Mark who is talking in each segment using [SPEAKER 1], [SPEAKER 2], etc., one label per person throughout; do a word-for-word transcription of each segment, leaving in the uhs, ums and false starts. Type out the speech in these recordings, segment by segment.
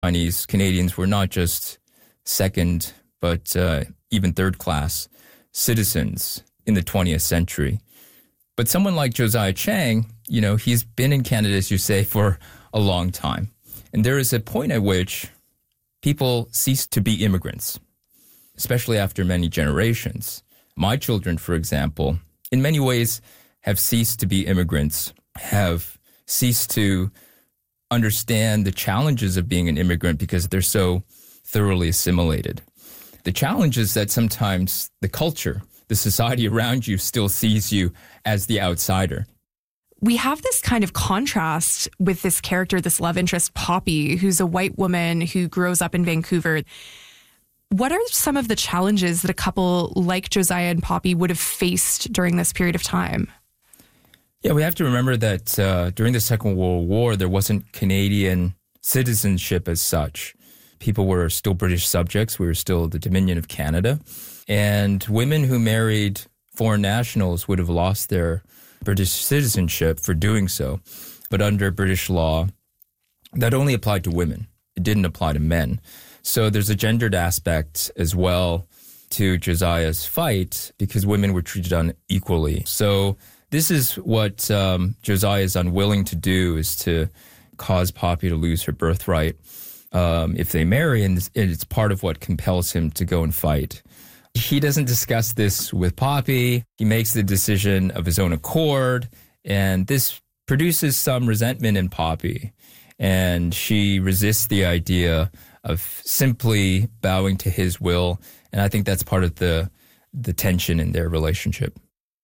[SPEAKER 1] Chinese Canadians were not just second, but uh, even third-class citizens in the twentieth century. But someone like Josiah Chang, you know, he's been in Canada, as you say, for a long time. And there is a point at which people cease to be immigrants, especially after many generations. My children, for example, in many ways have ceased to be immigrants, have ceased to understand the challenges of being an immigrant because they're so thoroughly assimilated. The challenge is that sometimes the culture, the society around you still sees you as the outsider.
[SPEAKER 2] We have this kind of contrast with this character, this love interest, Poppy, who's a white woman who grows up in Vancouver. What are some of the challenges that a couple like Josiah and Poppy would have faced during this period of time?
[SPEAKER 1] Yeah, we have to remember that uh, during the Second World War, there wasn't Canadian citizenship as such. People were still British subjects. We were still the Dominion of Canada. And women who married foreign nationals would have lost their British citizenship for doing so. But under British law, that only applied to women. It didn't apply to men. So there's a gendered aspect as well to Josiah's fight because women were treated unequally. So this is what um, Josiah is unwilling to do, is to cause Poppy to lose her birthright um, if they marry, and it's part of what compels him to go and fight. He doesn't discuss this with Poppy. He makes the decision of his own accord, and this produces some resentment in Poppy, and she resists the idea of simply bowing to his will, and I think that's part of the the tension in their relationship.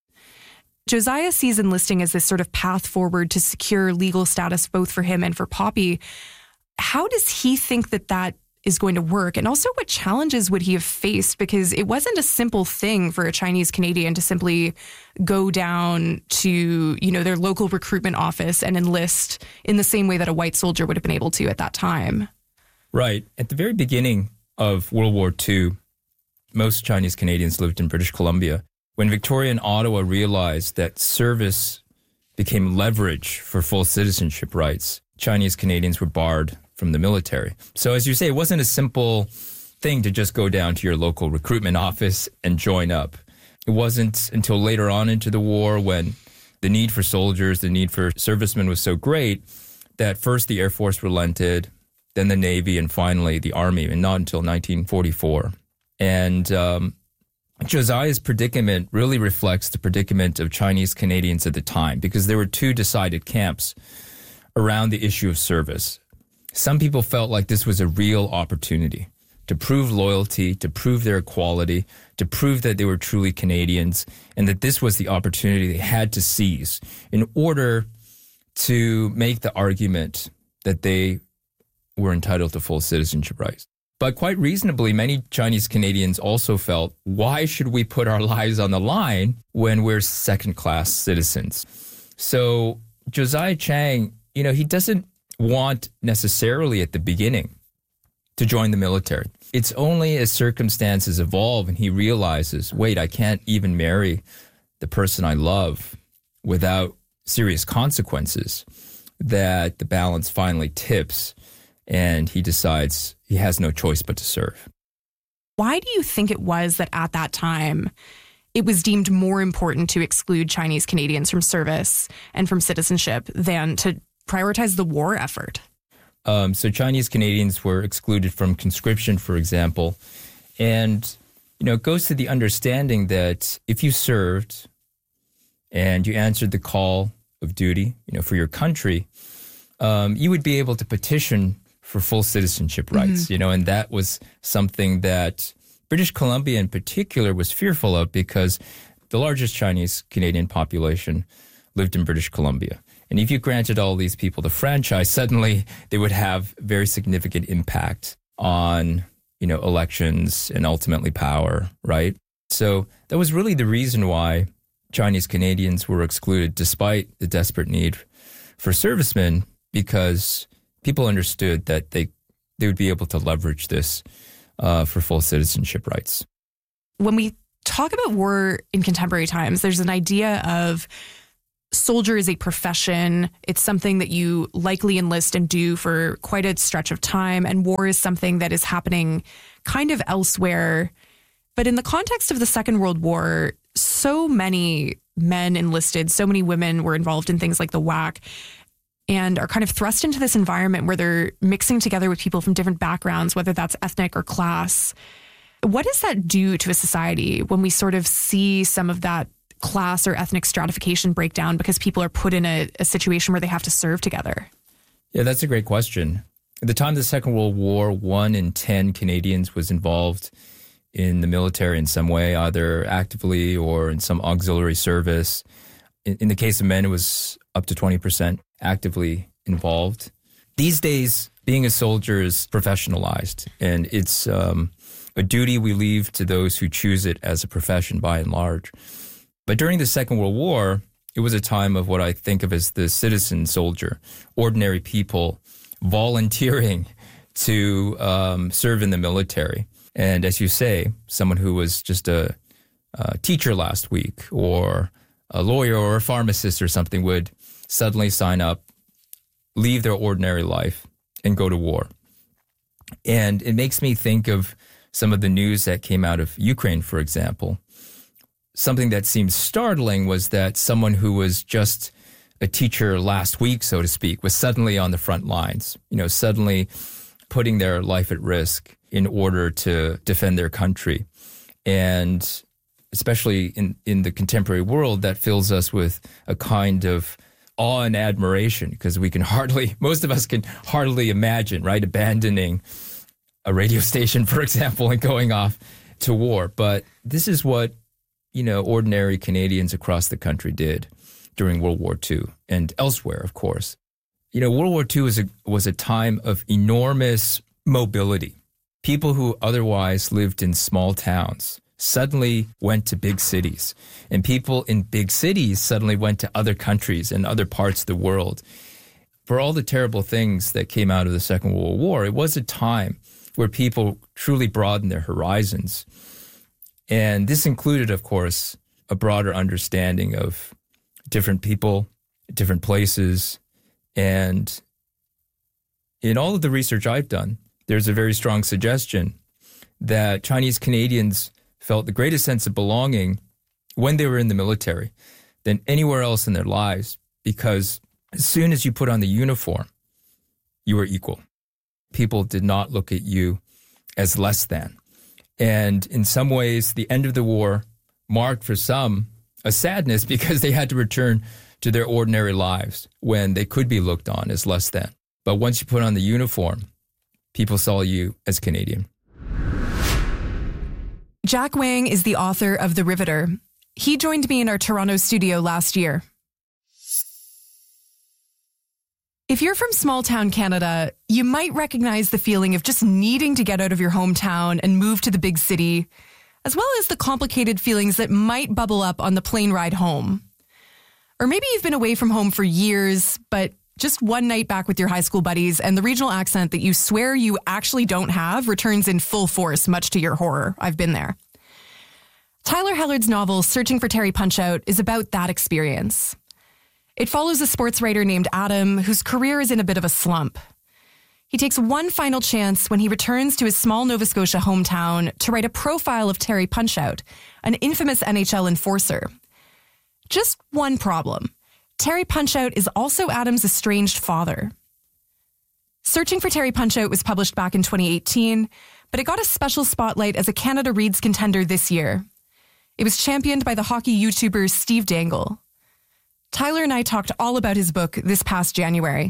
[SPEAKER 2] Josiah sees enlisting as this sort of path forward to secure legal status both for him and for Poppy. How does he think that that is going to work? And also, what challenges would he have faced? Because it wasn't a simple thing for a Chinese Canadian to simply go down to, you know, their local recruitment office and enlist in the same way that a white soldier would have been able to at that time.
[SPEAKER 1] Right. At the very beginning of World War Two, most Chinese Canadians lived in British Columbia. When Victoria and Ottawa realized that service became leverage for full citizenship rights, Chinese Canadians were barred from the military. So as you say, it wasn't a simple thing to just go down to your local recruitment office and join up. It wasn't until later on into the war, when the need for soldiers, the need for servicemen was so great, that first the Air Force relented, then the Navy, and finally the Army, and not until nineteen forty-four. And um, Josiah's predicament really reflects the predicament of Chinese Canadians at the time, because there were two decided camps around the issue of service. Some people felt like this was a real opportunity to prove loyalty, to prove their equality, to prove that they were truly Canadians, and that this was the opportunity they had to seize in order to make the argument that they were entitled to full citizenship rights. But quite reasonably, many Chinese Canadians also felt, why should we put our lives on the line when we're second-class citizens? So Josiah Chang, you know, he doesn't want necessarily at the beginning to join the military. It's only as circumstances evolve and he realizes, wait, I can't even marry the person I love without serious consequences, that the balance finally tips and he decides he has no choice but to serve.
[SPEAKER 2] Why do you think it was that at that time it was deemed more important to exclude Chinese Canadians from service and from citizenship than to prioritize the war effort?
[SPEAKER 1] Um, so Chinese Canadians were excluded from conscription, for example. And, you know, it goes to the understanding that if you served and you answered the call of duty, you know, for your country, um, you would be able to petition for full citizenship rights, mm-hmm. you know, and that was something that British Columbia in particular was fearful of, because the largest Chinese Canadian population lived in British Columbia. And if you granted all these people the franchise, suddenly they would have very significant impact on, you know, elections and ultimately power, right? So that was really the reason why Chinese Canadians were excluded, despite the desperate need for servicemen, because people understood that they they would be able to leverage this uh, for full citizenship rights.
[SPEAKER 2] When we talk about war in contemporary times, there's an idea of soldier is a profession. It's something that you likely enlist and do for quite a stretch of time. And war is something that is happening kind of elsewhere. But in the context of the Second World War, so many men enlisted, so many women were involved in things like the W A C, and are kind of thrust into this environment where they're mixing together with people from different backgrounds, whether that's ethnic or class. What does that do to a society when we sort of see some of that class or ethnic stratification break down because people are put in a, a situation where they have to serve together?
[SPEAKER 1] Yeah, that's a great question. At the time of the Second World War, one in ten Canadians was involved in the military in some way, either actively or in some auxiliary service. In, in the case of men, it was up to twenty percent actively involved. These days, being a soldier is professionalized, and it's um, a duty we leave to those who choose it as a profession by and large. But during the Second World War, it was a time of what I think of as the citizen soldier, ordinary people volunteering to um, serve in the military. And as you say, someone who was just a, a teacher last week or a lawyer or a pharmacist or something would suddenly sign up, leave their ordinary life, and go to war. And it makes me think of some of the news that came out of Ukraine, for example. Something that seemed startling was that someone who was just a teacher last week, so to speak, was suddenly on the front lines, you know, suddenly putting their life at risk in order to defend their country. And especially in, in the contemporary world, that fills us with a kind of awe and admiration, because we can hardly, most of us can hardly imagine, right, abandoning a radio station, for example, and going off to war. But this is what, you know, ordinary Canadians across the country did during World War Two and elsewhere, of course. You know, World War Two was a, was a time of enormous mobility. People who otherwise lived in small towns suddenly went to big cities, and people in big cities suddenly went to other countries and other parts of the world. For all the terrible things that came out of the Second World War, it was a time where people truly broadened their horizons. And this included, of course, a broader understanding of different people, different places. And in all of the research I've done, there's a very strong suggestion that Chinese Canadians felt the greatest sense of belonging when they were in the military than anywhere else in their lives, because as soon as you put on the uniform, you were equal. People did not look at you as less than. And in some ways, the end of the war marked for some a sadness because they had to return to their ordinary lives when they could be looked on as less than. But once you put on the uniform, people saw you as Canadian.
[SPEAKER 2] Jack Wang is the author of The Riveter. He joined me in our Toronto studio last year. If you're from small town Canada, you might recognize the feeling of just needing to get out of your hometown and move to the big city, as well as the complicated feelings that might bubble up on the plane ride home. Or maybe you've been away from home for years, but just one night back with your high school buddies and the regional accent that you swear you actually don't have returns in full force, much to your horror. I've been there. Tyler Hellard's novel, Searching for Terry Punchout, is about that experience. It follows a sports writer named Adam, whose career is in a bit of a slump. He takes one final chance when he returns to his small Nova Scotia hometown to write a profile of Terry Punchout, an infamous N H L enforcer. Just one problem. Terry Punchout is also Adam's estranged father. Searching for Terry Punchout was published back in twenty eighteen, but it got a special spotlight as a Canada Reads contender this year. It was championed by the hockey YouTuber Steve Dangle. Tyler and I talked all about his book this past January.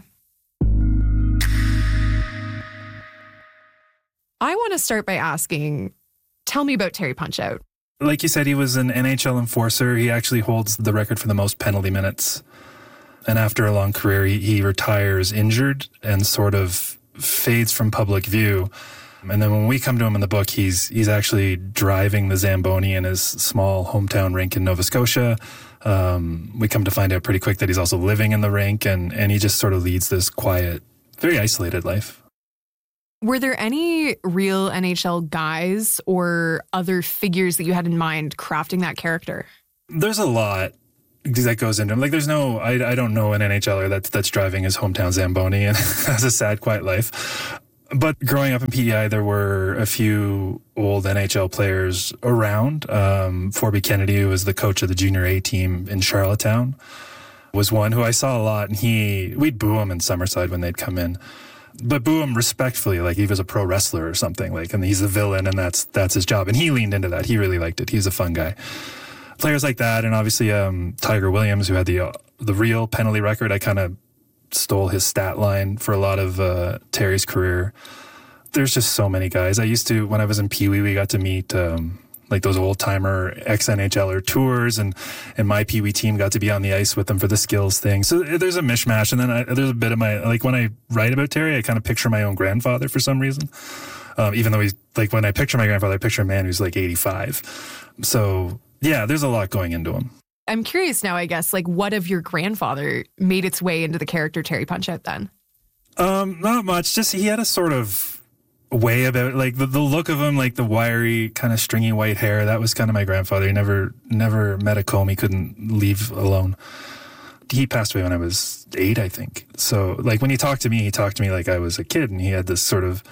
[SPEAKER 2] I want to start by asking, tell me about Terry Punchout.
[SPEAKER 3] Like you said, he was an N H L enforcer. He actually holds the record for the most penalty minutes. And after a long career, he, he retires injured and sort of fades from public view. And then when we come to him in the book, he's he's actually driving the Zamboni in his small hometown rink in Nova Scotia. Um, we come to find out pretty quick that he's also living in the rink, and, and he just sort of leads this quiet, very isolated life.
[SPEAKER 2] Were there any real N H L guys or other figures that you had in mind crafting that character?
[SPEAKER 3] There's a lot. that goes into him. Like, there's no, I, I don't know an NHLer that's, that's driving his hometown Zamboni and has a sad, quiet life. But growing up in P E I, there were a few old N H L players around. Um, Forby Kennedy, who was the coach of the junior A team in Charlottetown, was one who I saw a lot. And he, we'd boo him in Summerside when they'd come in. But boo him respectfully, like he was a pro wrestler or something. Like, and he's the villain, and that's that's his job. And he leaned into that. He really liked it. He's a fun guy. Players like that, and obviously um, Tiger Williams, who had the uh, the real penalty record. I kind of stole his stat line for a lot of uh, Terry's career. There's just so many guys. I used to, when I was in Pee Wee, we got to meet um, like those old timer ex-N H L er tours, and and my Pee Wee team got to be on the ice with them for the skills thing. So there's a mishmash, and then I, there's a bit of my, like when I write about Terry, I kind of picture my own grandfather for some reason. Um, even though he's like, when I picture my grandfather, I picture a man who's like eighty-five. So yeah, there's a lot going into him.
[SPEAKER 2] I'm curious now, I guess, like what of your grandfather made its way into the character Terry Punchett then?
[SPEAKER 3] Um, not much. Just he had a sort of way about it. Like the, the look of him, like the wiry, kind of stringy white hair. That was kind of my grandfather. He never, never met a comb he couldn't leave alone. He passed away when I was eight, I think. So like when he talked to me, he talked to me like I was a kid, and he had this sort of,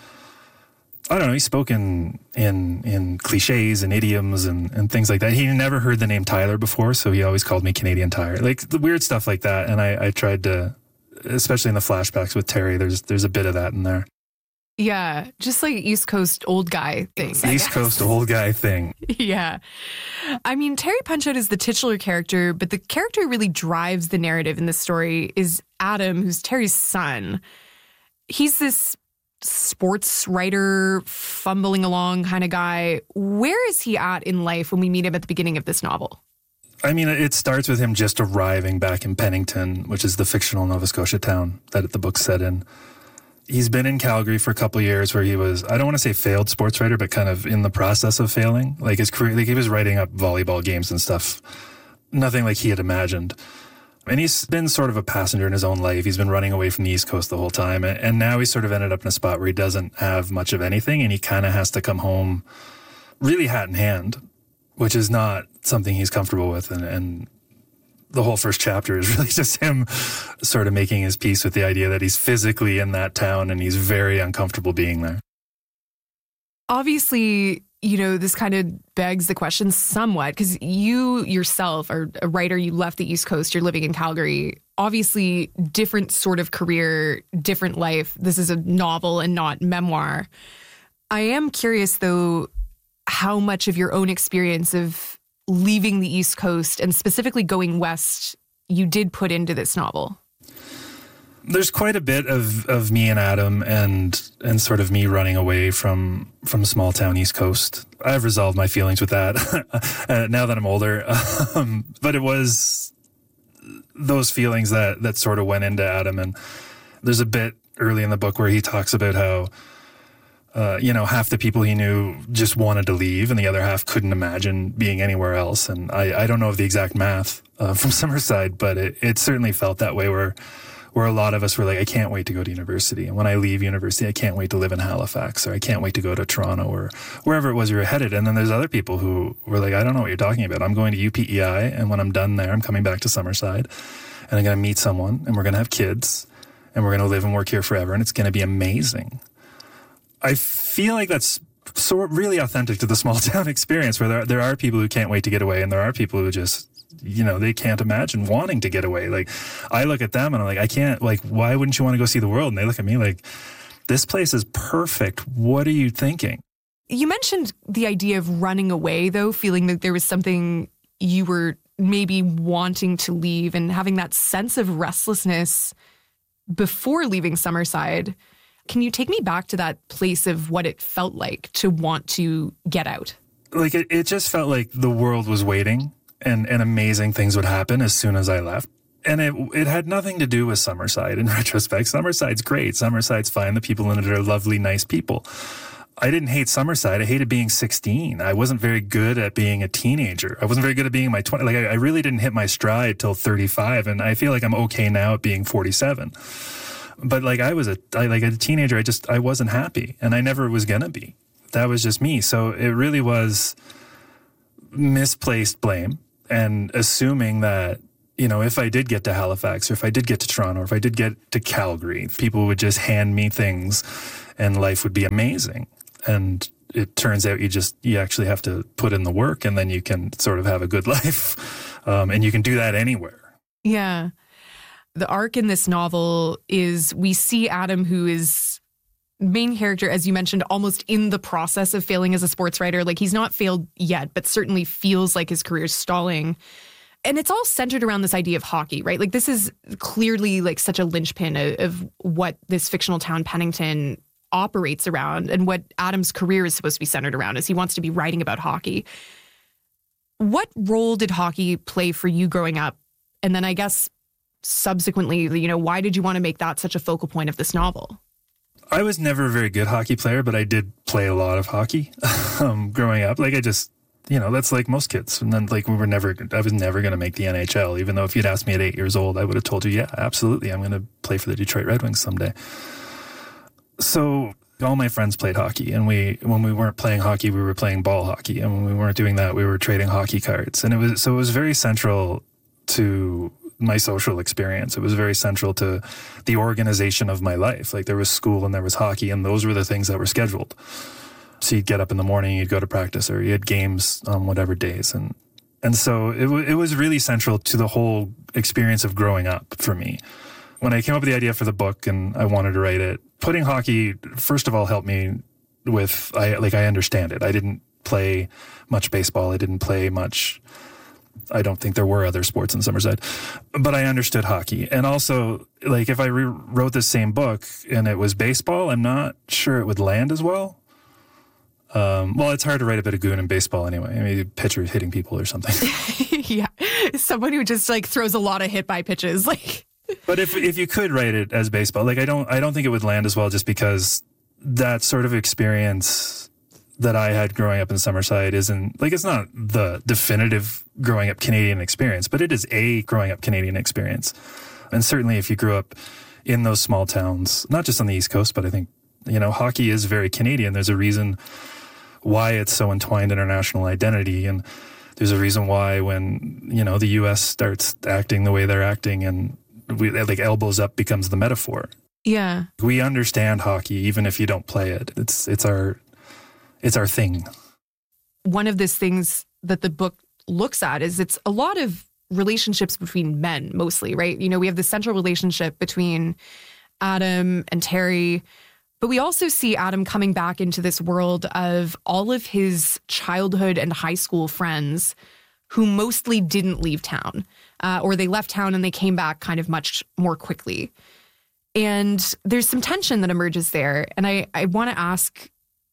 [SPEAKER 3] I don't know, he spoke in, in, in cliches and idioms and, and things like that. He never heard the name Tyler before, so he always called me Canadian Tire. Like the weird stuff like that. And I, I tried to, especially in the flashbacks with Terry, there's, there's a bit of that in there.
[SPEAKER 2] Yeah, just like East Coast old guy thing.
[SPEAKER 3] East Coast old guy thing.
[SPEAKER 2] Yeah. I mean, Terry Punchett is the titular character, but the character who really drives the narrative in this story is Adam, who's Terry's son. He's this sports writer, fumbling along kind of guy. Where is he at in life when we meet him at the beginning of this novel?
[SPEAKER 3] I mean, it starts with him just arriving back in Pennington, which is the fictional Nova Scotia town that the book's set in. He's been in Calgary for a couple of years where he was, I don't want to say failed sports writer, but kind of in the process of failing. Like his career, like he was writing up volleyball games and stuff. Nothing like he had imagined. And he's been sort of a passenger in his own life. He's been running away from the East Coast the whole time. And now he's sort of ended up in a spot where he doesn't have much of anything, and he kind of has to come home really hat in hand, which is not something he's comfortable with. And, and the whole first chapter is really just him sort of making his peace with the idea that he's physically in that town and he's very uncomfortable being there.
[SPEAKER 2] Obviously, you know, this kind of begs the question somewhat, because you yourself are a writer, you left the East Coast, you're living in Calgary. Obviously, different sort of career, different life. This is a novel and not memoir. I am curious, though, how much of your own experience of leaving the East Coast and specifically going west you did put into this novel.
[SPEAKER 3] There's quite a bit of, of me and Adam and and sort of me running away from from small town East Coast. I've resolved my feelings with that uh, now that I'm older. Um, but it was those feelings that, that sort of went into Adam. And there's a bit early in the book where he talks about how, uh, you know, half the people he knew just wanted to leave and the other half couldn't imagine being anywhere else. And I, I don't know of the exact math uh, from Summerside, but it, it certainly felt that way where where a lot of us were like, I can't wait to go to university. And when I leave university, I can't wait to live in Halifax, or I can't wait to go to Toronto, or wherever it was you were headed. And then there's other people who were like, I don't know what you're talking about. I'm going to U P E I, and when I'm done there, I'm coming back to Summerside, and I'm going to meet someone, and we're going to have kids, and we're going to live and work here forever, and it's going to be amazing. I feel like that's so really authentic to the small town experience, where there, there are people who can't wait to get away, and there are people who just, you know, they can't imagine wanting to get away. Like, I look at them and I'm like, I can't, like, why wouldn't you want to go see the world? And they look at me like, this place is perfect. What are you thinking?
[SPEAKER 2] You mentioned the idea of running away, though, feeling that there was something you were maybe wanting to leave and having that sense of restlessness before leaving Summerside. Can you take me back to that place of what it felt like to want to get out?
[SPEAKER 3] Like, it, it just felt like the world was waiting. And, and amazing things would happen as soon as I left. And it it had nothing to do with Summerside in retrospect. Summerside's great. Summerside's fine. The people in it are lovely, nice people. I didn't hate Summerside. I hated being sixteen. I wasn't very good at being a teenager. I wasn't very good at being in my twenties. Like, I, I really didn't hit my stride till thirty-five. And I feel like I'm okay now at being forty-seven. But like, I was a, I, like a teenager, I just, I wasn't happy. And I never was going to be. That was just me. So it really was misplaced blame. and assuming that, you know, if I did get to Halifax or if I did get to Toronto or if I did get to Calgary, people would just hand me things and life would be amazing. And it turns out you just, you actually have to put in the work and then you can sort of have a good life. Um, and you can do that anywhere.
[SPEAKER 2] Yeah. The arc in this novel is we see Adam, who is main character, as you mentioned, almost in the process of failing as a sports writer. Like, he's not failed yet, but certainly feels like his career is stalling. And it's all centered around this idea of hockey, right? Like, this is clearly like such a linchpin of, of what this fictional town Pennington operates around and what Adam's career is supposed to be centered around, as he wants to be writing about hockey. What role did hockey play for you growing up? And then I guess subsequently, you know, why did you want to make that such a focal point of this novel?
[SPEAKER 3] I was never a very good hockey player, but I did play a lot of hockey um, growing up. Like, I just, you know, that's like most kids. And then, like, we were never, I was never going to make the N H L, even though if you'd asked me at eight years old, I would have told you, yeah, absolutely, I'm going to play for the Detroit Red Wings someday. So all my friends played hockey, and we, when we weren't playing hockey, we were playing ball hockey. And when we weren't doing that, we were trading hockey cards. And it was, so it was very central to my social experience. It was very central to the organization of my life. Like, there was school and there was hockey, and those were the things that were scheduled. So you'd get up in the morning, you'd go to practice, or you had games on whatever days. And, and so it, w- it was really central to the whole experience of growing up for me. When I came up with the idea for the book and I wanted to write it, putting hockey, first of all, helped me with, I, like, I understand it. I didn't play much baseball. I didn't play much, I don't think there were other sports in Summerside, but I understood hockey. And also, like, if I rewrote the same book and it was baseball, I'm not sure it would land as well. Um, well, it's hard to write about a goon in baseball anyway. I mean, pitcher hitting people or something.
[SPEAKER 2] Yeah. Someone who just, like, throws a lot of hit by pitches. Like,
[SPEAKER 3] but if if you could write it as baseball, like, I don't I don't think it would land as well, just because that sort of experience that I had growing up in Summerside isn't, like, it's not the definitive growing up Canadian experience, but it is a growing up Canadian experience. And certainly if you grew up in those small towns, not just on the East Coast, but I think, you know, hockey is very Canadian. There's a reason why it's so entwined in our national identity. And there's a reason why when, you know, the U S starts acting the way they're acting and we, like, elbows up becomes the metaphor.
[SPEAKER 2] yeah.
[SPEAKER 3] We understand hockey, even if you don't play it. It's, it's our, it's our thing.
[SPEAKER 2] One of these things that the book looks at is it's a lot of relationships between men, mostly, right? You know, we have the central relationship between Adam and Terry, but we also see Adam coming back into this world of all of his childhood and high school friends who mostly didn't leave town, uh, or they left town and they came back kind of much more quickly. And there's some tension that emerges there. And I, I want to ask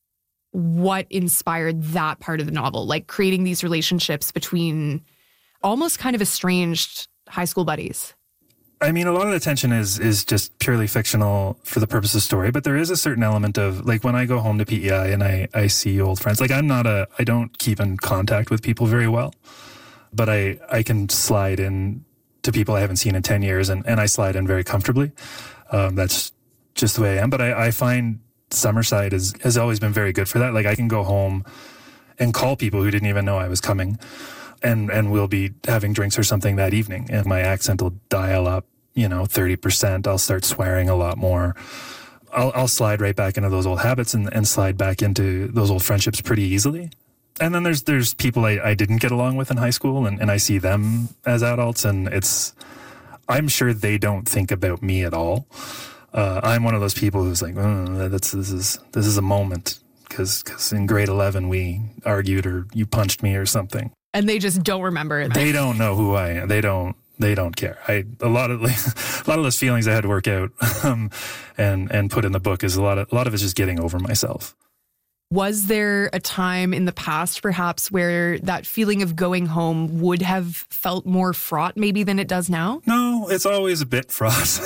[SPEAKER 2] what inspired that part of the novel, like creating these relationships between almost kind of estranged high school buddies.
[SPEAKER 3] I mean, a lot of the tension is is just purely fictional for the purpose of story, but there is a certain element of, like, when I go home to P E I and I, I see old friends, like, I'm not a, I don't keep in contact with people very well, but I, I can slide in to people I haven't seen in ten years and, and I slide in very comfortably. Um, that's just the way I am. But I, I find Summerside is, has always been very good for that. Like, I can go home and call people who didn't even know I was coming. And and we'll be having drinks or something that evening, and my accent will dial up, you know, thirty percent. I'll start swearing a lot more. I'll I'll slide right back into those old habits and, and slide back into those old friendships pretty easily. And then there's there's people I, I didn't get along with in high school, and, and I see them as adults, and it's, I'm sure they don't think about me at all. Uh, I'm one of those people who's like, oh, that's this is this is a moment, because because in grade eleven we argued or you punched me or something.
[SPEAKER 2] And they just don't remember it.
[SPEAKER 3] They don't know who I am. They don't. They don't care. I a lot of like, a lot of those feelings I had to work out um, and and put in the book is a lot of a lot of it's just getting over myself.
[SPEAKER 2] Was there a time in the past, perhaps, where that feeling of going home would have felt more fraught, maybe, than it does now?
[SPEAKER 3] No, it's always a bit fraught,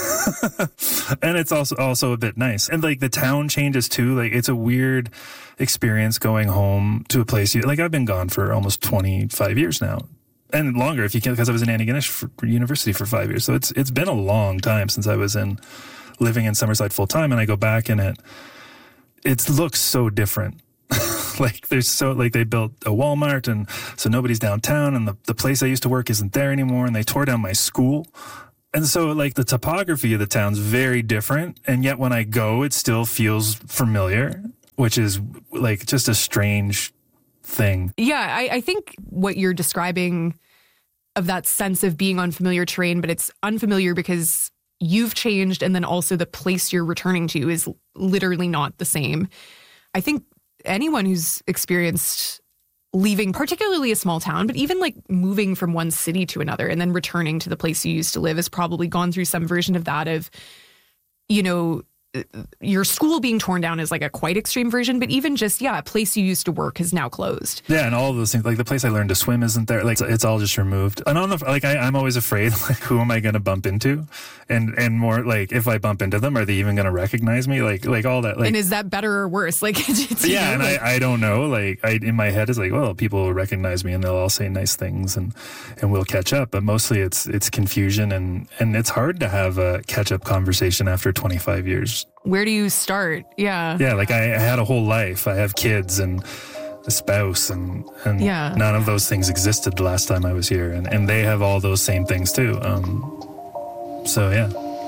[SPEAKER 3] and it's also also a bit nice. And like the town changes too. Like it's a weird experience going home to a place you like. I've been gone for almost twenty-five years now, and longer if you can, because I was in Antigonish for university for five years. So it's it's been a long time since I was in living in Summerside full time, and I go back and it. It looks so different. Like there's so like they built a Walmart, and so nobody's downtown, and the, the place I used to work isn't there anymore, and they tore down my school. And so like the topography of the town's very different, and yet when I go, it still feels familiar, which is like just a strange thing.
[SPEAKER 2] Yeah, I, I think what you're describing of that sense of being on familiar terrain, but it's unfamiliar because you've changed, and then also the place you're returning to is literally not the same. I think anyone who's experienced leaving, particularly a small town, but even like moving from one city to another and then returning to the place you used to live has probably gone through some version of that of, you know, your school being torn down is like a quite extreme version, but even just, yeah, a place you used to work is now closed.
[SPEAKER 3] Yeah, and all of those things, like the place I learned to swim isn't there. Like it's all just removed. And on the, like I, I'm always afraid, like who am I going to bump into? And and more like if I bump into them, are they even going to recognize me? Like like all that. Like,
[SPEAKER 2] and is that better or worse? Like it's,
[SPEAKER 3] yeah,
[SPEAKER 2] know,
[SPEAKER 3] and
[SPEAKER 2] like,
[SPEAKER 3] I, I don't know. Like I in my head is like, well, people will recognize me and they'll all say nice things and and we'll catch up. But mostly it's it's confusion, and and it's hard to have a catch up conversation after twenty-five years.
[SPEAKER 2] Where do you start? Yeah.
[SPEAKER 3] Yeah, like I, I had a whole life. I have kids and a spouse, and, and
[SPEAKER 2] yeah.
[SPEAKER 3] none of those things existed the last time I was here. And, and they have all those same things too. Um, so, yeah.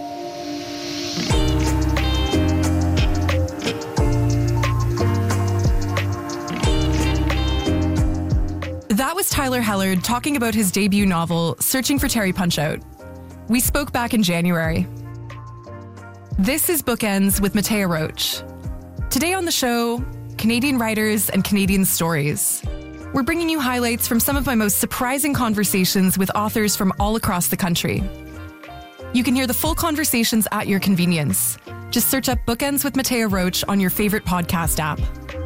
[SPEAKER 2] That was Tyler Hellard talking about his debut novel, Searching for Terry Punchout. We spoke back in January. This is Bookends with Matea Roach. Today on the show, Canadian writers and Canadian stories. We're bringing you highlights from some of my most surprising conversations with authors from all across the country. You can hear the full conversations at your convenience. Just search up Bookends with Matea Roach on your favorite podcast app.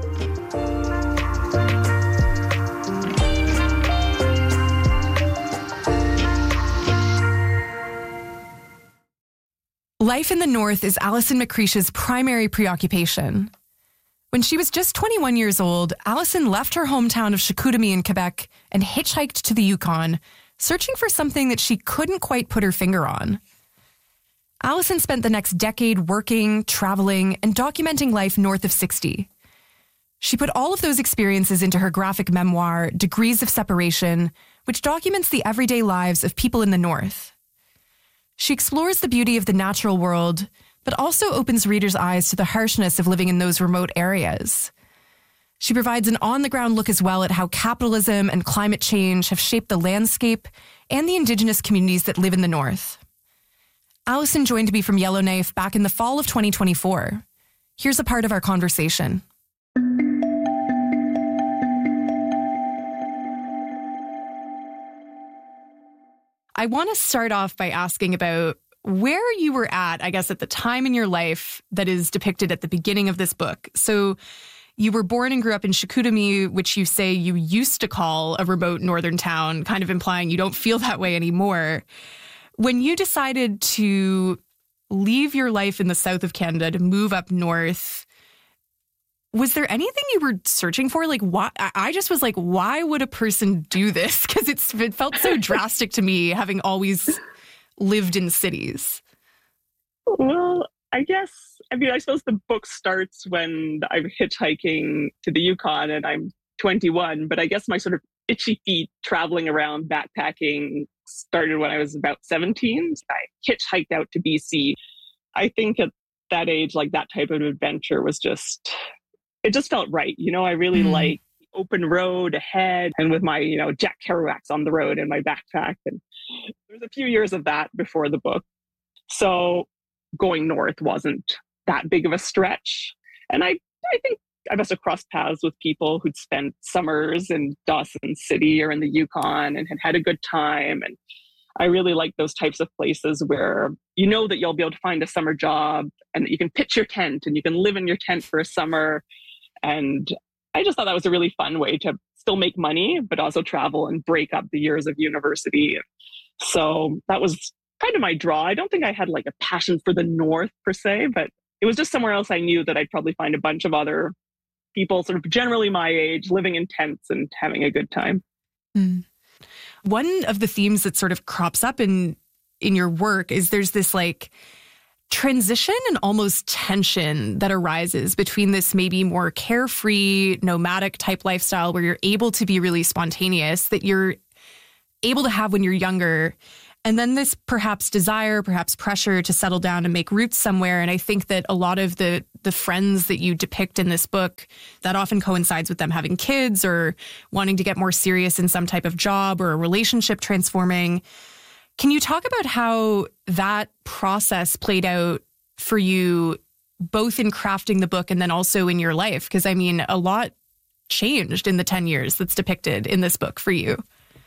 [SPEAKER 2] Life in the North is Alison McCreish's primary preoccupation. When she was just twenty-one years old, Alison left her hometown of Chicoutimi in Quebec and hitchhiked to the Yukon, searching for something that she couldn't quite put her finger on. Alison spent the next decade working, traveling, and documenting life north of sixty. She put all of those experiences into her graphic memoir, Degrees of Separation, which documents the everyday lives of people in the North. She explores the beauty of the natural world, but also opens readers' eyes to the harshness of living in those remote areas. She provides an on-the-ground look as well at how capitalism and climate change have shaped the landscape and the Indigenous communities that live in the North. Alison joined me from Yellowknife back in the fall of twenty twenty-four. Here's a part of our conversation. I want to start off by asking about where you were at, I guess, at the time in your life that is depicted at the beginning of this book. So you were born and grew up in Chicoutimi, which you say you used to call a remote northern town, kind of implying you don't feel that way anymore. When you decided to leave your life in the south of Canada to move up north, was there anything you were searching for? Like, why? I just was like, why would a person do this? Because it's it felt so drastic to me, having always lived in cities.
[SPEAKER 4] Well, I guess, I mean, I suppose the book starts when I'm hitchhiking to the Yukon and I'm twenty-one, but I guess my sort of itchy feet traveling around backpacking started when I was about seventeen. So I hitchhiked out to B C. I think at that age, like that type of adventure was just... it just felt right. You know, I really mm. like open road ahead and with my, you know, Jack Kerouacs on the road in my backpack. And there was a few years of that before the book. So going north wasn't that big of a stretch. And I, I think I must have crossed paths with people who'd spent summers in Dawson City or in the Yukon and had had a good time. And I really like those types of places where you know that you'll be able to find a summer job and that you can pitch your tent and you can live in your tent for a summer. And I just thought that was a really fun way to still make money, but also travel and break up the years of university. So that was kind of my draw. I don't think I had like a passion for the North per se, but it was just somewhere else I knew that I'd probably find a bunch of other people sort of generally my age living in tents and having a good time.
[SPEAKER 2] Mm. One of the themes that sort of crops up in in your work is there's this like transition and almost tension that arises between this maybe more carefree, nomadic type lifestyle where you're able to be really spontaneous, that you're able to have when you're younger, and then this perhaps desire, perhaps pressure to settle down and make roots somewhere. And I think that a lot of the the friends that you depict in this book, that often coincides with them having kids or wanting to get more serious in some type of job or a relationship transforming. Can you talk about how that process played out for you, both in crafting the book and then also in your life? Because, I mean, a lot changed in the ten years that's depicted in this book for you.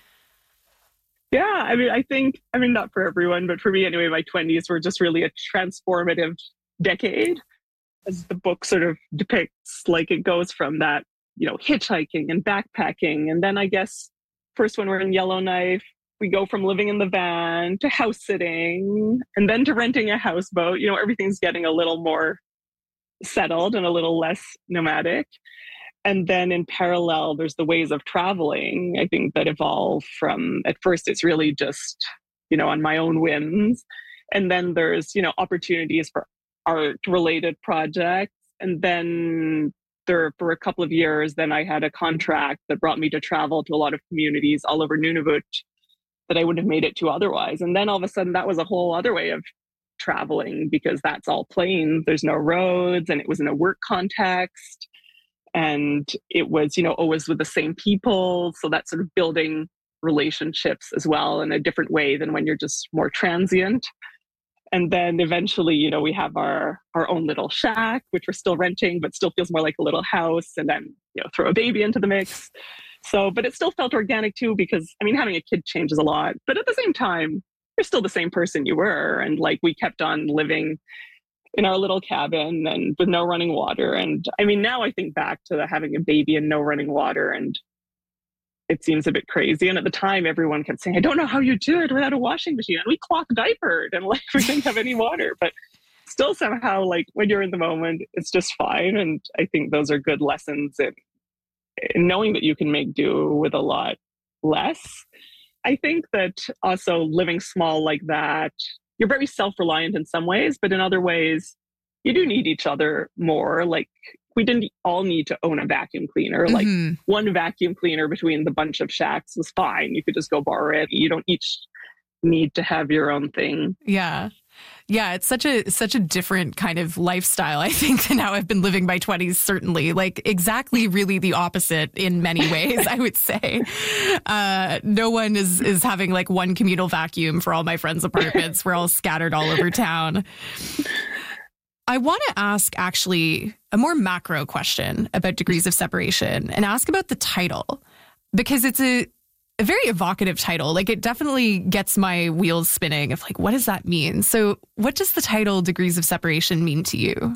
[SPEAKER 4] Yeah, I mean, I think, I mean, not for everyone, but for me anyway, my twenties were just really a transformative decade, as the book sort of depicts. Like, it goes from that, you know, hitchhiking and backpacking. And then I guess first when we're in Yellowknife, we go from living in the van to house sitting and then to renting a houseboat. You know, everything's getting a little more settled and a little less nomadic. And then in parallel, there's the ways of traveling, I think, that evolve from, at first, it's really just, you know, on my own whims. And then there's, you know, opportunities for art-related projects. And then there, for a couple of years, then I had a contract that brought me to travel to a lot of communities all over Nunavut that I wouldn't have made it to otherwise. And then all of a sudden, that was a whole other way of traveling, because that's all plains, there's no roads, and it was in a work context. And it was, you know, always with the same people. So that's sort of building relationships as well in a different way than when you're just more transient. And then eventually, you know, we have our, our own little shack, which we're still renting, but still feels more like a little house. And then, you know, throw a baby into the mix. So, but it still felt organic too, because, I mean, having a kid changes a lot. But at the same time, you're still the same person you were. And like, we kept on living in our little cabin and with no running water. And I mean, now I think back to the, having a baby and no running water, and it seems a bit crazy. And at the time, everyone kept saying, I don't know how you do it without a washing machine. And we clock diapered and like, we didn't have any water, but still somehow, like, when you're in the moment, it's just fine. And I think those are good lessons in, in knowing that you can make do with a lot less. I think that also living small like that, you're very self-reliant in some ways, but in other ways, you do need each other more. Like, we didn't all need to own a vacuum cleaner. Like, mm-hmm. one vacuum cleaner between the bunch of shacks was fine. You could just go borrow it. You don't each need to have your own thing.
[SPEAKER 2] Yeah. Yeah, it's such a such a different kind of lifestyle, I think, than how I've been living my twenties, certainly. Like, exactly really the opposite in many ways, I would say. Uh, no one is, is having like one communal vacuum for all my friends' apartments. We're all scattered all over town. I want to ask actually a more macro question about Degrees of Separation, and ask about the title, because it's a A very evocative title. Like, it definitely gets my wheels spinning of like, what does that mean? So what does the title Degrees of Separation mean to you?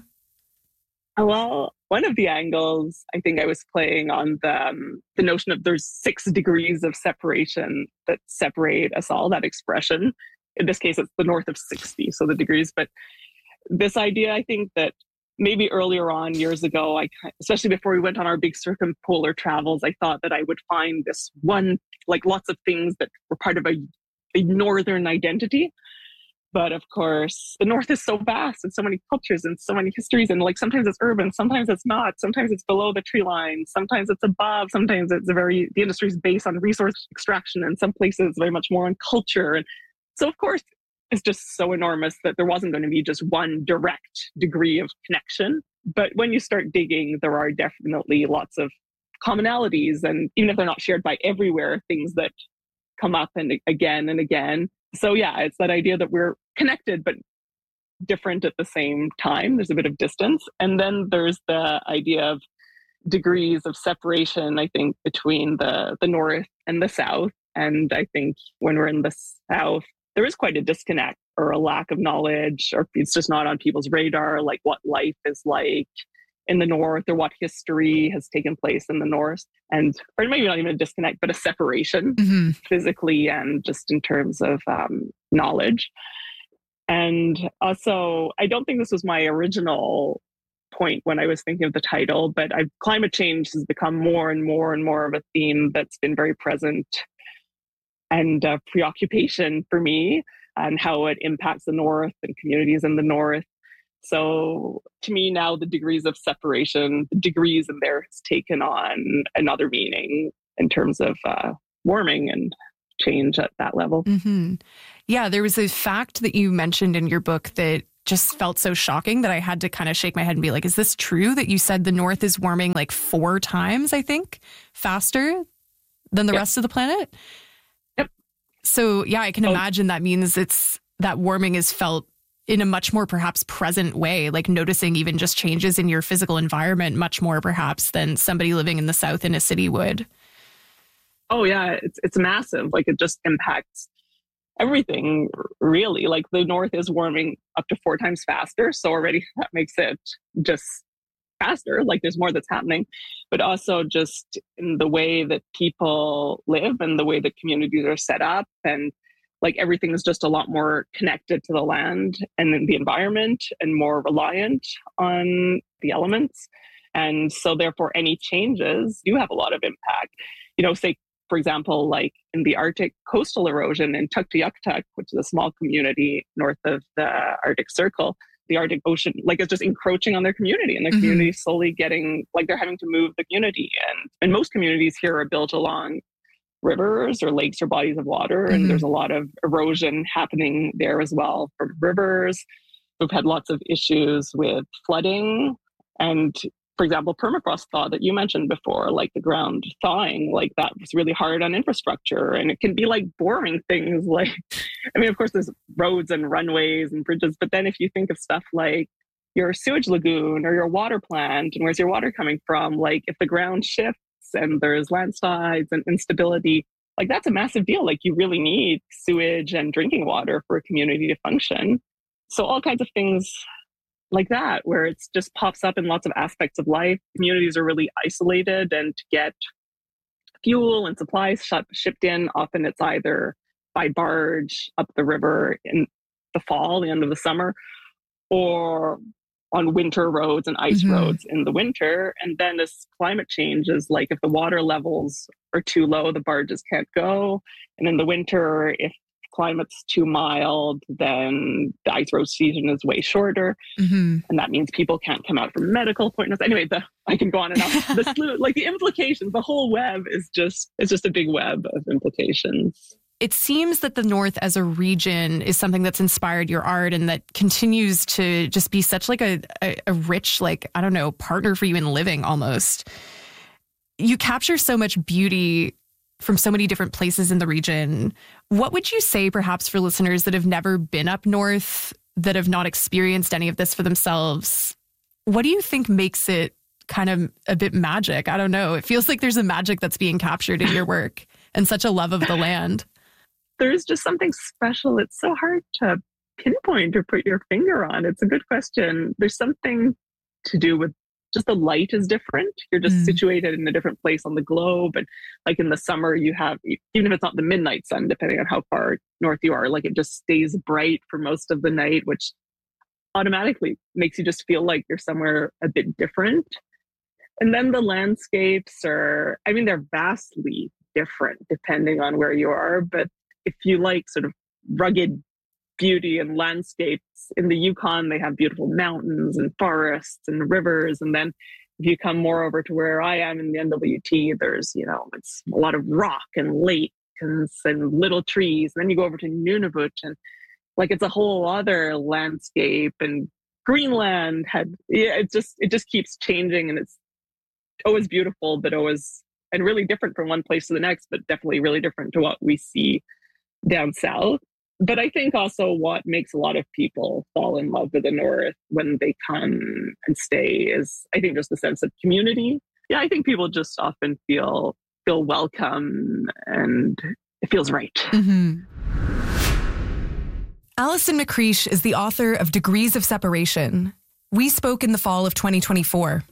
[SPEAKER 4] Well, one of the angles I think I was playing on the, um, the notion of there's six degrees of separation that separate us all, that expression. In this case, it's the north of sixty, so the degrees. But this idea, I think that maybe earlier on, years ago, I, especially before we went on our big circumpolar travels, I thought that I would find this one, like lots of things that were part of a, a northern identity. But of course, the North is so vast and so many cultures and so many histories. And like, sometimes it's urban, sometimes it's not. Sometimes it's below the tree line. Sometimes it's above. Sometimes it's a very, the industry is based on resource extraction. And some places very much more on culture. And so, of course, it's just so enormous that there wasn't going to be just one direct degree of connection. But when you start digging, there are definitely lots of commonalities. And even if they're not shared by everywhere, things that come up and again and again. So yeah, it's that idea that we're connected, but different at the same time. There's a bit of distance. And then there's the idea of degrees of separation, I think, between the, the North and the South. And I think when we're in the South, there is quite a disconnect or a lack of knowledge, or it's just not on people's radar, like what life is like in the North or what history has taken place in the North. And, or maybe not even a disconnect, but a separation mm-hmm. physically and just in terms of um, knowledge. And also, I don't think this was my original point when I was thinking of the title, but I've, climate change has become more and more and more of a theme that's been very present and uh, preoccupation for me. and how it impacts the North and communities in the North. So to me now, the degrees of separation, the degrees in there has taken on another meaning in terms of uh, warming and change at that level.
[SPEAKER 2] Mm-hmm. Yeah, there was a fact that you mentioned in your book that just felt so shocking that I had to kind of shake my head and be like, is this true that you said the North is warming like four times, I think, faster than the yep. rest of the planet?
[SPEAKER 4] Yep.
[SPEAKER 2] So yeah, I can oh. imagine that means it's that warming is felt in a much more perhaps present way, like noticing even just changes in your physical environment much more perhaps than somebody living in the South in a city would.
[SPEAKER 4] Oh yeah, it's it's massive. Like it just impacts everything really. Like the North is warming up to four times faster. So already that makes it just faster. Like there's more that's happening, but also just in the way that people live and the way that communities are set up, and like everything is just a lot more connected to the land and the environment and more reliant on the elements. And so therefore any changes do have a lot of impact. You know, say, for example, like in the Arctic, coastal erosion in Tuktoyaktuk, which is a small community north of the Arctic Circle, the Arctic Ocean, like it's just encroaching on their community, and the mm-hmm. community is slowly getting, like they're having to move the community. And, and most communities here are built along rivers or lakes or bodies of water. And mm-hmm. there's a lot of erosion happening there as well from rivers. We've had lots of issues with flooding and, for example, permafrost thaw that you mentioned before, like the ground thawing, like that was really hard on infrastructure. And it can be like boring things like, I mean, of course, there's roads and runways and bridges, but then if you think of stuff like your sewage lagoon or your water plant, and where's your water coming from? Like if the ground shifts and there's landslides and instability, like that's a massive deal. Like you really need sewage and drinking water for a community to function. So all kinds of things like that, where it just pops up in lots of aspects of life. Communities are really isolated, and to get fuel and supplies sh- shipped in, often it's either by barge up the river in the fall, the end of the summer, or on winter roads and ice mm-hmm. roads in the winter. And then as climate changes, like if the water levels are too low, the barges can't go. And in the winter, if climate's too mild, then the ice road season is way shorter. Mm-hmm. And that means people can't come out for medical appointments. Anyway, the, I can go on and on. The slew, like the implications, the whole web is just, it's just a big web of implications.
[SPEAKER 2] It seems that the North as a region is something that's inspired your art and that continues to just be such like a, a, a rich, like, I don't know, partner for you in living almost. You capture so much beauty from so many different places in the region. What would you say perhaps for listeners that have never been up north, that have not experienced any of this for themselves? What do you think makes it kind of a bit magic? I don't know. It feels like there's a magic that's being captured in your work and such a love of the land.
[SPEAKER 4] There's just something special. It's so hard to pinpoint or put your finger on. It's a good question. There's something to do with just the light is different. You're just mm. situated in a different place on the globe. And like in the summer, you have, even if it's not the midnight sun, depending on how far north you are, like it just stays bright for most of the night, which automatically makes you just feel like you're somewhere a bit different. And then the landscapes are, I mean, they're vastly different depending on where you are. But if you like sort of rugged beauty and landscapes, in the Yukon, they have beautiful mountains and forests and rivers. And then if you come more over to where I am in the N W T, there's, you know, it's a lot of rock and lakes and, and little trees. And then you go over to Nunavut and like it's a whole other landscape. And Greenland had, yeah, it just, it just keeps changing, and it's always beautiful, but always, and really different from one place to the next, but definitely really different to what we see down south. But I think also what makes a lot of people fall in love with the North when they come and stay is, I think, just the sense of community. Yeah, I think people just often feel feel welcome and it feels right.
[SPEAKER 2] Mm-hmm. Alison McCreish is the author of Degrees of Separation. We spoke in the fall of twenty twenty-four.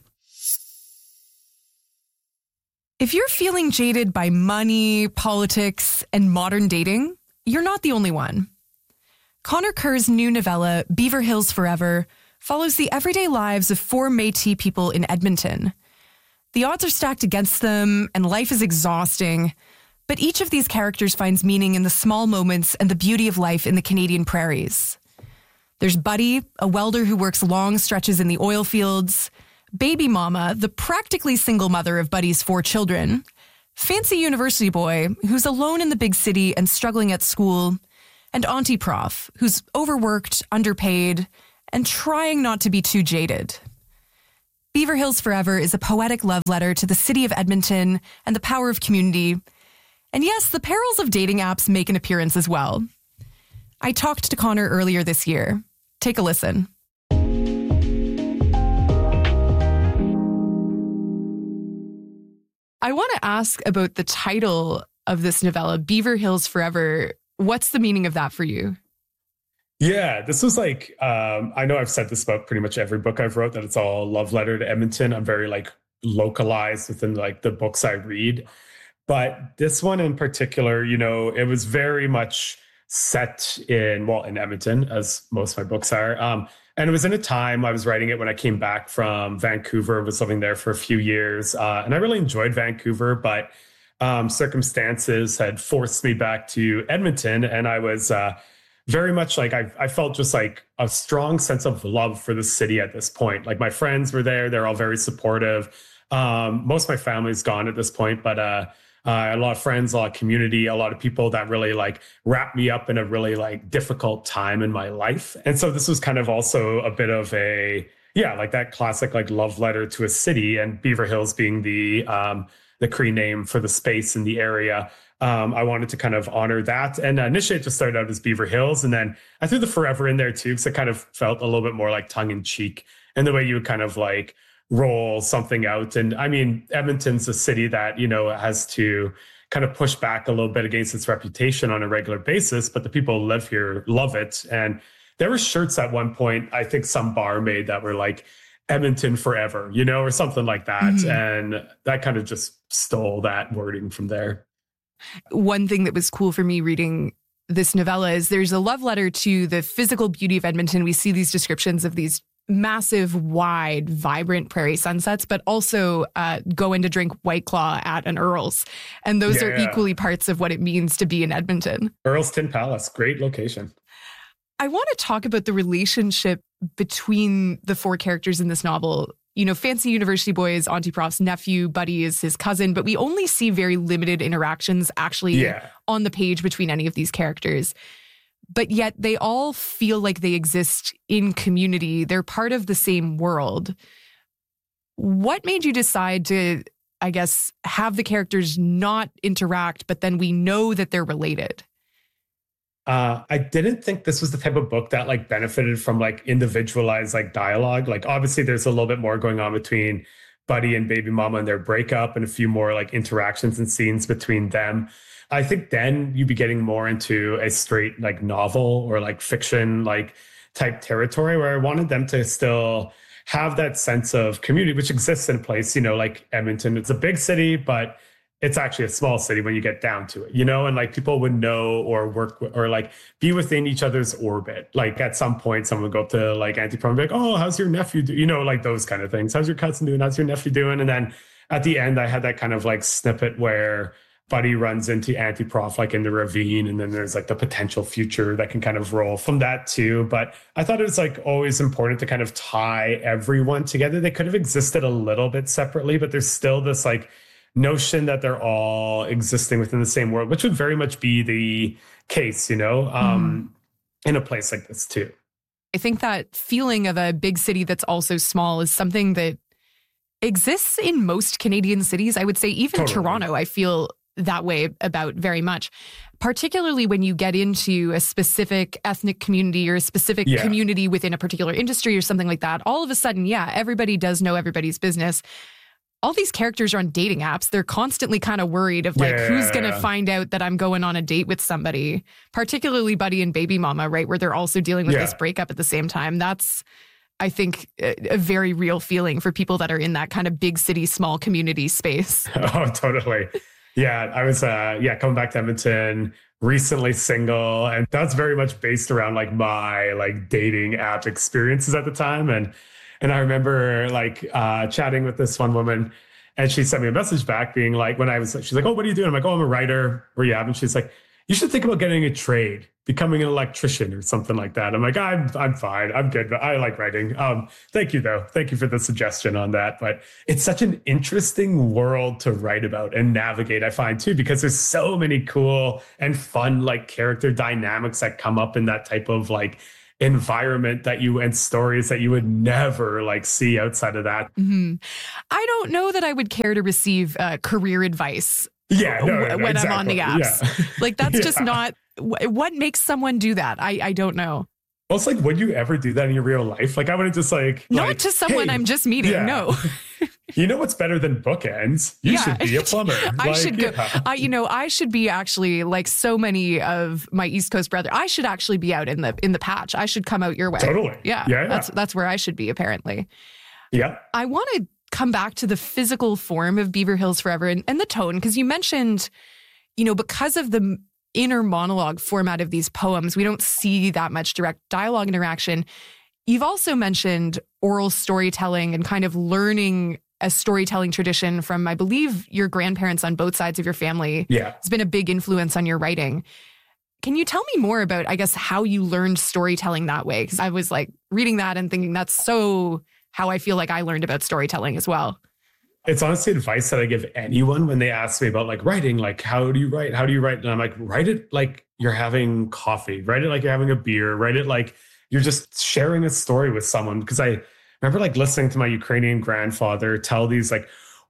[SPEAKER 2] If you're feeling jaded by money, politics, and modern dating, you're not the only one. Connor Kerr's new novella, Beaver Hills Forever, follows the everyday lives of four Métis people in Edmonton. The odds are stacked against them, and life is exhausting, But each of these characters finds meaning in the small moments and the beauty of life in the Canadian prairies. There's Buddy, a welder who works long stretches in the oil fields. Baby Mama, the practically single mother of Buddy's four children. Fancy university boy, who's alone in the big city and struggling at school. And Auntie Prof, who's overworked, underpaid, and trying not to be too jaded. Beaver Hills Forever is a poetic love letter to the city of Edmonton and the power of community. And yes, the perils of dating apps make an appearance as well. I talked to Connor earlier this year. Take a listen. I want to ask about the title of this novella, Beaver Hills Forever. What's the meaning of that for you?
[SPEAKER 5] Yeah, this was like, um, I know I've said this about pretty much every book I've wrote, that it's all love letter to Edmonton. I'm very like localized within like the books I read. But this one in particular, you know, it was very much set in, well, in Edmonton, as most of my books are. Um, and it was in a time, I was writing it when I came back from Vancouver, was living there for a few years. Uh, and I really enjoyed Vancouver, but um, circumstances had forced me back to Edmonton. And I was uh, very much like, I, I felt just like a strong sense of love for the city at this point. Like my friends were there. They're all very supportive. Um, most of my family's gone at this point, but uh, Uh, a lot of friends, a lot of community, a lot of people that really like wrapped me up in a really like difficult time in my life. And so this was kind of also a bit of a, yeah, like that classic like love letter to a city, and Beaver Hills being the um, the Cree name for the space in the area. Um, I wanted to kind of honor that. And initially it just started out as Beaver Hills. And then I threw the forever in there too, because it kind of felt a little bit more like tongue in cheek, and the way you would kind of like roll something out. And I mean, Edmonton's a city that, you know, has to kind of push back a little bit against its reputation on a regular basis, but the people who live here love it. And there were shirts at one point, I think some bar made, that were like Edmonton forever, you know, or something like that. Mm-hmm. And that kind of just stole that wording from there.
[SPEAKER 2] One thing that was cool for me reading this novella is there's a love letter to the physical beauty of Edmonton. We see these descriptions of these massive, wide, vibrant prairie sunsets, but also uh, go in to drink White Claw at an Earl's. And those yeah. are equally parts of what it means to be in Edmonton.
[SPEAKER 5] Earl's Tin Palace, great location.
[SPEAKER 2] I want to talk about the relationship between the four characters in this novel. You know, Fancy University Boy is Auntie Prof's nephew, Buddy is his cousin, but we only see very limited interactions actually yeah. on the page between any of these characters. But yet they all feel like they exist in community. They're part of the same world. What made you decide to, I guess, have the characters not interact, but then we know that they're related?
[SPEAKER 5] Uh, I didn't think this was the type of book that like benefited from like individualized like dialogue. Like obviously there's a little bit more going on between Buddy and Baby Mama and their breakup, and a few more like interactions and scenes between them. I think then you'd be getting more into a straight like novel or like fiction like type territory, where I wanted them to still have that sense of community, which exists in a place, you know, like Edmonton. It's a big city, but it's actually a small city when you get down to it, you know, and like people would know or work with, or like be within each other's orbit. Like at some point, someone would go up to like Auntie Prom and be like, oh, how's your nephew do? You know, like those kind of things. How's your cousin doing? How's your nephew doing? And then at the end, I had that kind of like snippet where Buddy runs into Auntie Prof like in the ravine, and then there's like the potential future that can kind of roll from that too. But I thought it was like always important to kind of tie everyone together. They could have existed a little bit separately, but there's still this like notion that they're all existing within the same world, which would very much be the case, you know, um, mm. in a place like this too.
[SPEAKER 2] I think that feeling of a big city that's also small is something that exists in most Canadian cities. I would say even totally. Toronto, I feel that way about very much, particularly when you get into a specific ethnic community or a specific yeah. community within a particular industry or something like that. All of a sudden, yeah, everybody does know everybody's business. All these characters are on dating apps. They're constantly kind of worried of like, yeah. who's going to find out that I'm going on a date with somebody, particularly Buddy and Baby Mama, right? Where they're also dealing with yeah. this breakup at the same time. That's, I think, a, a very real feeling for people that are in that kind of big city, small community space.
[SPEAKER 5] Oh, totally. Yeah, I was, uh, yeah, coming back to Edmonton, recently single, and that's very much based around like my like dating app experiences at the time. And and I remember like uh, chatting with this one woman, And she sent me a message back being like, when I was, she's like, oh, what are you doing? I'm like, oh, I'm a writer. Where you at? And she's like, you should think about getting a trade, becoming an electrician or something like that. I'm like, I'm I'm fine. I'm good. But I like writing. Um, thank you, though. Thank you for the suggestion on that. But it's such an interesting world to write about and navigate, I find, too, because there's so many cool and fun like character dynamics that come up in that type of like environment that you and stories that you would never like see outside of that.
[SPEAKER 2] Mm-hmm. I don't know that I would care to receive uh, career advice.
[SPEAKER 5] Yeah, no, no, no,
[SPEAKER 2] when
[SPEAKER 5] exactly.
[SPEAKER 2] I'm on the apps. Yeah. Like that's yeah. just not what makes someone do that. I, I don't know.
[SPEAKER 5] Well, it's like, would you ever do that in your real life? Like I would have just like
[SPEAKER 2] not
[SPEAKER 5] like,
[SPEAKER 2] to someone
[SPEAKER 5] hey,
[SPEAKER 2] I'm just meeting. Yeah. No.
[SPEAKER 5] You know what's better than bookends? You yeah. should be a plumber.
[SPEAKER 2] I
[SPEAKER 5] like,
[SPEAKER 2] should go.
[SPEAKER 5] Yeah.
[SPEAKER 2] I, you know, I should be actually like so many of my East Coast brothers. I should actually be out in the in the patch. I should come out your way.
[SPEAKER 5] Totally.
[SPEAKER 2] Yeah.
[SPEAKER 5] Yeah. yeah.
[SPEAKER 2] That's that's where I should be apparently.
[SPEAKER 5] Yeah.
[SPEAKER 2] I want to come back to the physical form of Beaver Hills Forever and, and the tone, because you mentioned, you know, because of the inner monologue format of these poems, we don't see that much direct dialogue interaction. You've also mentioned oral storytelling and kind of learning a storytelling tradition from, I believe, your grandparents on both sides of your family.
[SPEAKER 5] Yeah.
[SPEAKER 2] It's been a big influence on your writing. Can you tell me more about, I guess, how you learned storytelling that way? Because I was like reading that and thinking that's so how I feel like I learned about storytelling as well.
[SPEAKER 5] It's honestly advice that I give anyone when they ask me about like writing, like, how do you write? How do you write? And I'm like, write it like you're having coffee, write it like you're having a beer, write it like you're just sharing a story with someone. Because I remember like listening to my Ukrainian grandfather tell these like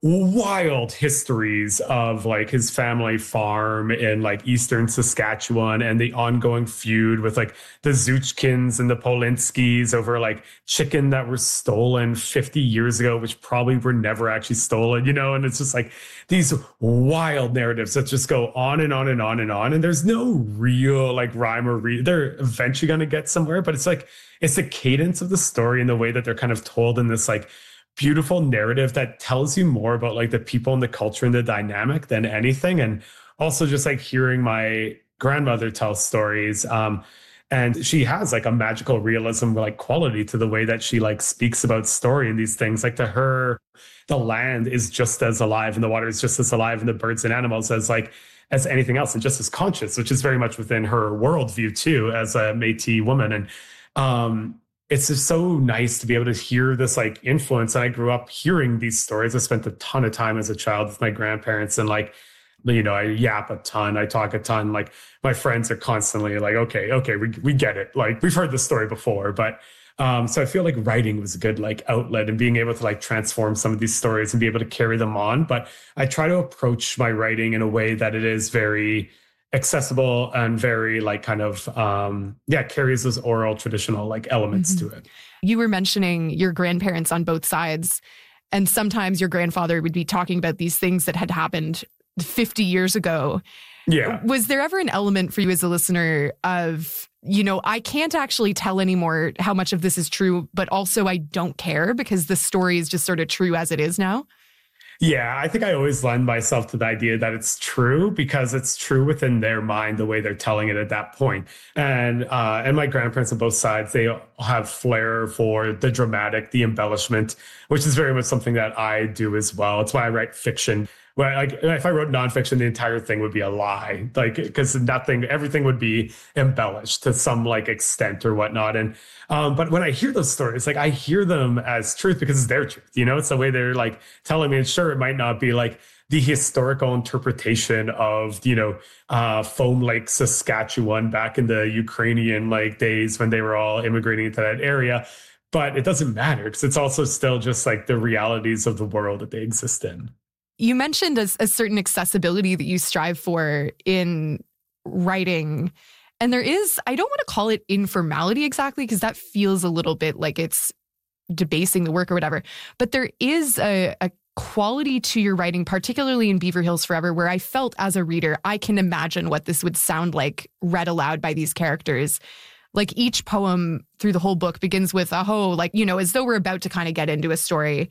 [SPEAKER 5] wild histories of like his family farm in like eastern Saskatchewan and the ongoing feud with like the Zuchkins and the Polinskis over like chicken that were stolen fifty years ago, which probably were never actually stolen, you know? And it's just like these wild narratives that just go on and on and on and on. And there's no real like rhyme or reason. They're eventually going to get somewhere, but it's like, it's the cadence of the story and the way that they're kind of told in this like beautiful narrative that tells you more about like the people and the culture and the dynamic than anything. And also just like hearing my grandmother tell stories. Um, and she has like a magical realism like quality to the way that she like speaks about story and these things. Like to her, the land is just as alive and the water is just as alive and the birds and animals as like as anything else and just as conscious, which is very much within her worldview too, as a Métis woman. And um it's just so nice to be able to hear this like influence. And I grew up hearing these stories. I spent a ton of time as a child with my grandparents and like, you know, I yap a ton, I talk a ton. Like my friends are constantly like, okay, okay, we we get it. Like we've heard this story before, but um, so I feel like writing was a good like outlet and being able to like transform some of these stories and be able to carry them on. But I try to approach my writing in a way that it is very accessible and very like kind of, um, yeah, carries those oral traditional like elements mm-hmm. to it.
[SPEAKER 2] You were mentioning your grandparents on both sides, and sometimes your grandfather would be talking about these things that had happened fifty years ago.
[SPEAKER 5] Yeah.
[SPEAKER 2] Was there ever an element for you as a listener of, you know, I can't actually tell anymore how much of this is true, but also I don't care because the story is just sort of true as it is now?
[SPEAKER 5] Yeah, I think I always lend myself to the idea that it's true because it's true within their mind, the way they're telling it at that point. And uh, and my grandparents on both sides, they have flair for the dramatic, the embellishment, which is very much something that I do as well. It's why I write fiction. Well, like if I wrote nonfiction, the entire thing would be a lie, like because nothing, everything would be embellished to some like extent or whatnot. And um, but when I hear those stories, like I hear them as truth because it's their truth. You know, it's the way they're like telling me. And sure, it might not be like the historical interpretation of, you know, uh, Foam Lake, Saskatchewan back in the Ukrainian like days when they were all immigrating into that area. But it doesn't matter because it's also still just like the realities of the world that they exist in.
[SPEAKER 2] You mentioned a, a certain accessibility that you strive for in writing. And there is, I don't want to call it informality exactly, because that feels a little bit like it's debasing the work or whatever. But there is a, a quality to your writing, particularly in Beaver Hills Forever, where I felt as a reader, I can imagine what this would sound like read aloud by these characters. Like each poem through the whole book begins with, aho, like, you know, as though we're about to kind of get into a story.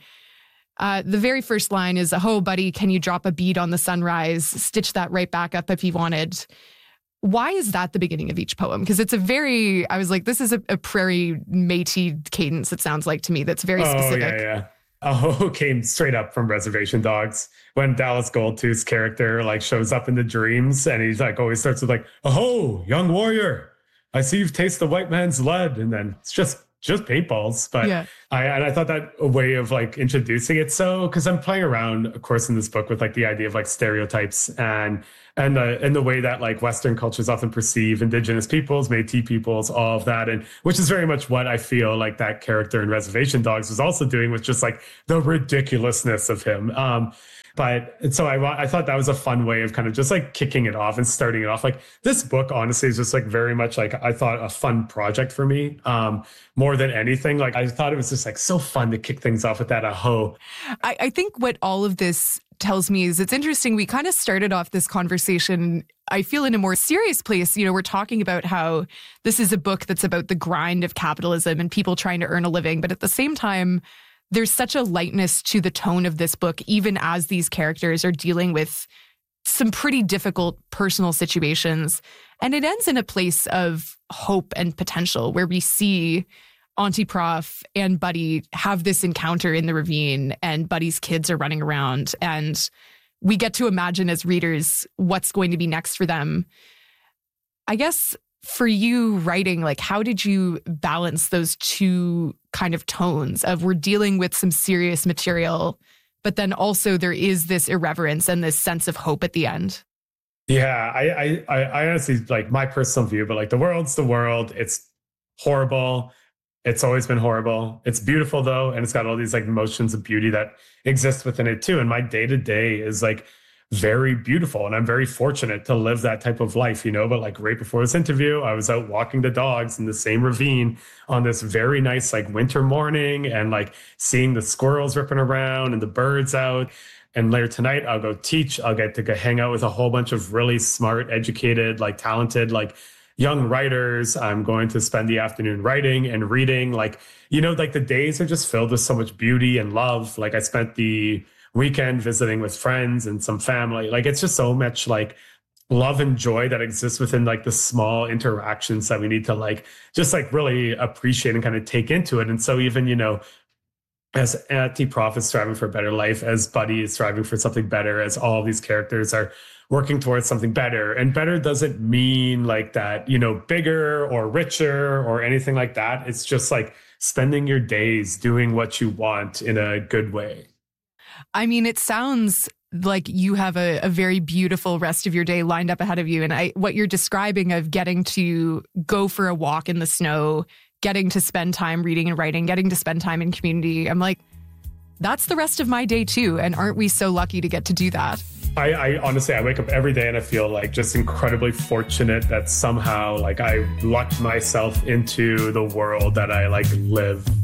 [SPEAKER 2] Uh, the very first line is, "Oh, buddy, can you drop a bead on the sunrise? Stitch that right back up if you wanted." Why is that the beginning of each poem? Because it's a very, I was like, this is a, a prairie Métis cadence, it sounds like to me, that's very
[SPEAKER 5] oh,
[SPEAKER 2] specific.
[SPEAKER 5] Yeah, yeah. Aho came straight up from Reservation Dogs. When Dallas Goldtooth's character like shows up in the dreams, and he's like always starts with like, "Aho, young warrior, I see you've tasted the white man's lead," and then it's just just paintballs. But yeah. I and I thought that a way of like introducing it, so because I'm playing around, of course, in this book with like the idea of like stereotypes and and the and the way that like Western cultures often perceive Indigenous peoples, Métis peoples, all of that, and which is very much what I feel like that character in Reservation Dogs was also doing, with just like the ridiculousness of him. Um, But and so I, I thought that was a fun way of kind of just like kicking it off and starting it off. Like this book, honestly, is just like very much like I thought a fun project for me, um, more than anything. Like I thought it was just like so fun to kick things off with that aho.
[SPEAKER 2] I, I think what all of this tells me is it's interesting. We kind of started off this conversation, I feel, in a more serious place. You know, we're talking about how this is a book that's about the grind of capitalism and people trying to earn a living. But at the same time, there's such a lightness to the tone of this book, even as these characters are dealing with some pretty difficult personal situations. And it ends in a place of hope and potential where we see Auntie Prof and Buddy have this encounter in the ravine, and Buddy's kids are running around. And we get to imagine as readers what's going to be next for them. I guess for you writing, like, how did you balance those two kind of tones of we're dealing with some serious material, but then also there is this irreverence and this sense of hope at the end?
[SPEAKER 5] Yeah, I, I, I honestly, like, my personal view, but like the world's the world. It's horrible. It's always been horrible. It's beautiful though. And it's got all these like emotions of beauty that exist within it too. And my day to day is like very beautiful. And I'm very fortunate to live that type of life, you know, but like right before this interview, I was out walking the dogs in the same ravine on this very nice, like winter morning, and like seeing the squirrels ripping around and the birds out. And later tonight, I'll go teach. I'll get to go hang out with a whole bunch of really smart, educated, like talented, like young writers. I'm going to spend the afternoon writing and reading. Like, you know, like the days are just filled with so much beauty and love. Like I spent the weekend visiting with friends and some family. Like it's just so much like love and joy that exists within like the small interactions that we need to like just like really appreciate and kind of take into it. And so even, you know, as Auntie Prof is striving for a better life, as Buddy is striving for something better, as all of these characters are working towards something better. And better doesn't mean like that, you know, bigger or richer or anything like that. It's just like spending your days doing what you want in a good way.
[SPEAKER 2] I mean, it sounds like you have a, a very beautiful rest of your day lined up ahead of you. And I, what you're describing of getting to go for a walk in the snow, getting to spend time reading and writing, getting to spend time in community, I'm like, that's the rest of my day too. And aren't we so lucky to get to do that?
[SPEAKER 5] I, I honestly, I wake up every day and I feel like just incredibly fortunate that somehow like I lucked myself into the world that I like live